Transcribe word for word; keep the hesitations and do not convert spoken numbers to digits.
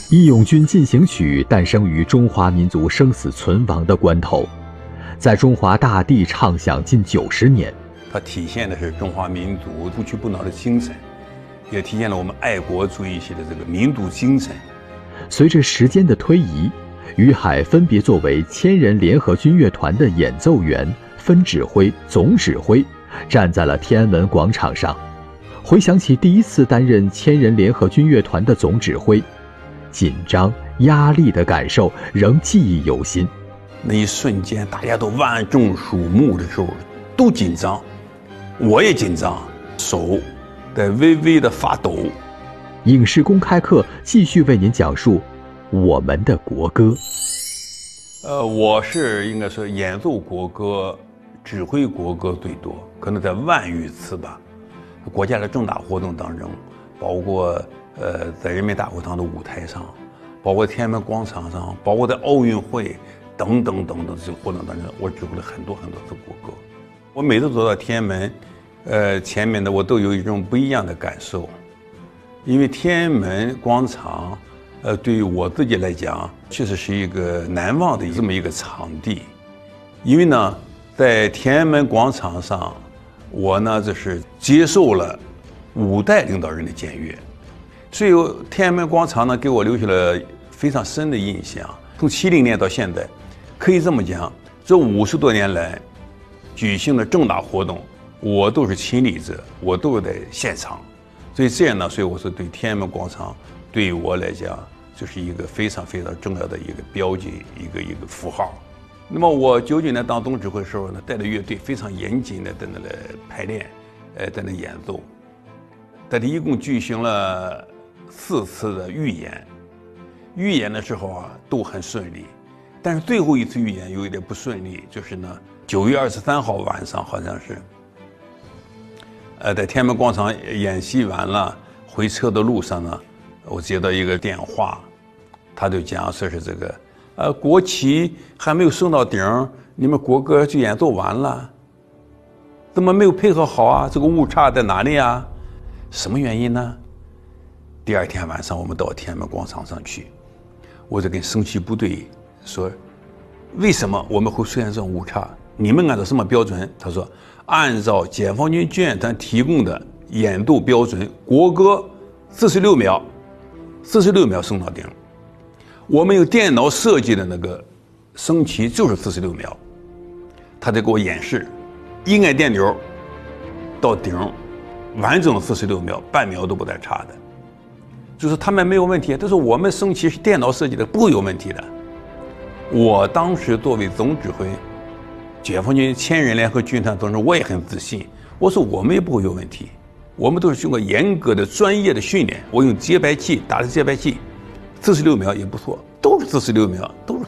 义勇军进行曲诞生于中华民族生死存亡的关头，在中华大地唱响近九十年。 它体现的是中华民族不屈不挠的精神，也体现了我们爱国主义系的这个民族精神。 随着时间的推移，于海分别作为千人联合军乐团的演奏员、分指挥、总指挥，站在了天安门广场上。回想起第一次担任千人联合军乐团的总指挥，紧张、压力的感受仍记忆犹新。 那一瞬间，大家都万众瞩目的时候，都紧张，我也紧张，手在微微的发抖。 影视公开课继续为您讲述我们的国歌。 呃，我是应该说演奏国歌、指挥国歌最多，可能在万余次吧。国家的重大活动当中，包括呃在人民大会堂的舞台上，包括天安门广场上，包括在奥运会等等等等这些活动当中，我指挥了很多很多次国歌。我每次走到天安门，呃前面的我都有一种不一样的感受，因为天安门广场，呃对于我自己来讲，确实是一个难忘的这么一个场地，因为呢，在天安门广场上。我呢，就是接受了五代领导人的检阅，所以天安门广场呢，给我留下了非常深的印象。从七零年到现在，可以这么讲，这五十多年来举行的重大活动，我都是亲历者，我都是在现场。所以这样呢，所以我是对天安门广场，对于我来讲，就是一个非常非常重要的一个标记，一个一个符号。那么我九九年当总指挥的时候呢，带着乐队非常严谨的在那里排练，呃，在那演奏。在这一共举行了四次的预演，预演的时候啊都很顺利，但是最后一次预演有一点不顺利，就是呢九月二十三号晚上好像是，呃，在天安门广场演习完了，回车的路上呢，我接到一个电话，他就讲说是这个。呃，国旗还没有升到顶，你们国歌就演奏完了，怎么没有配合好啊？这个误差在哪里啊？什么原因呢？第二天晚上我们到天安门广场上去，我就跟升旗部队说，为什么我们会出现这种误差？你们按照什么标准？他说，按照解放军军乐团提供的演奏标准，国歌四十六秒，四十六秒升到顶。我们有电脑设计的那个升旗就是四十六秒，他得给我演示，一按电钮到顶，完整四十六秒，半秒都不带差的。就是他们没有问题，但是我们升旗是电脑设计的，不会有问题的。我当时作为总指挥，解放军千人联合军团当中，我也很自信，我说我们也不会有问题，我们都是经过严格的专业的训练，我用节拍器打的节拍器。四十六秒也不错，都是四十六秒，都是